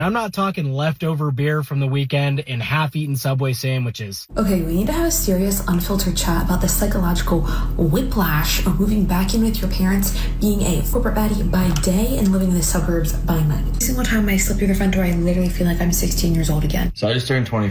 I'm not talking leftover beer from the weekend and half-eaten Subway sandwiches. Okay, we need to have a serious, unfiltered chat about the psychological whiplash of moving back in with your parents, being a corporate baddie by day and living in the suburbs by night. Every single time I slip through the front door, I literally feel like I'm 16 years old again. So I just turned 20.